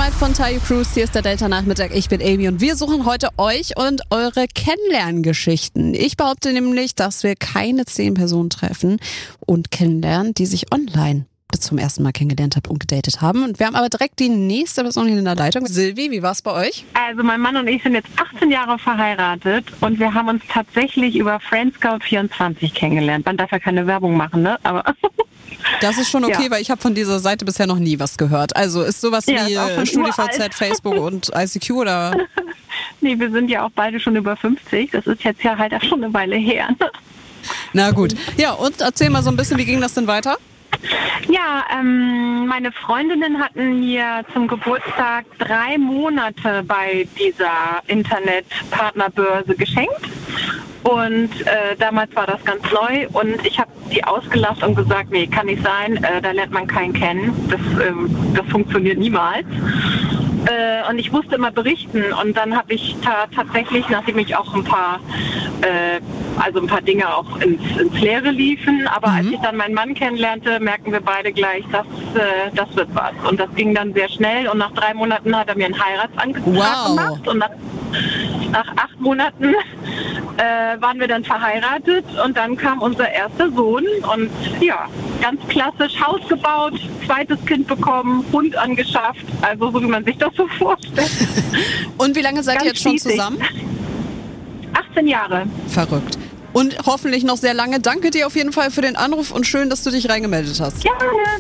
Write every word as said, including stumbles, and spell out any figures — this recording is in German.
Live von Tayo Cruz. Hier ist der Delta-Nachmittag. Ich bin Amy und wir suchen heute euch und eure Kennenlerngeschichten. Ich behaupte nämlich, dass wir keine zehn Personen treffen und kennenlernen, die sich online zum ersten Mal kennengelernt habt und gedatet haben. Und wir haben aber direkt die nächste Person in der Leitung. Silvi, wie war's bei euch? Also mein Mann und ich sind jetzt achtzehn Jahre verheiratet und wir haben uns tatsächlich über Friendscout vierundzwanzig kennengelernt. Man darf ja keine Werbung machen, ne? Aber das ist schon okay, ja. Weil ich habe von dieser Seite bisher noch nie was gehört. Also ist sowas ja, wie äh, StudiVZ, Facebook und I C Q oder? Nee, wir sind ja auch beide schon über fünfzig. Das ist jetzt ja halt auch schon eine Weile her. Na gut. Ja, und erzähl mal so ein bisschen, wie ging das denn weiter? Ja, ähm, meine Freundinnen hatten mir zum Geburtstag drei Monate bei dieser Internetpartnerbörse geschenkt. Und äh, damals war das ganz neu und ich habe die ausgelacht und gesagt, nee, kann nicht sein, äh, da lernt man keinen kennen. Das, ähm, das funktioniert niemals. Äh, und ich musste immer berichten und dann habe ich ta- tatsächlich, nachdem ich auch ein paar, äh, also ein paar Dinge auch ins, ins Leere liefen, aber mhm. als ich dann meinen Mann kennenlernte, merken wir beide gleich, dass, äh, das wird was. Und das ging dann sehr schnell und nach drei Monaten hat er mir einen Heiratsantrag wow. gemacht und nach, nach acht Monaten äh, waren wir dann verheiratet und dann kam unser erster Sohn und ja, ganz klassisch Haus gebaut, zweites Kind bekommen, Hund angeschafft, also so wie man sich das so vorstellt. Und wie lange seid ganz ihr jetzt schon riesig. zusammen? achtzehn Jahre. Verrückt. Und hoffentlich noch sehr lange. Danke dir auf jeden Fall für den Anruf und schön, dass du dich reingemeldet hast. Gerne.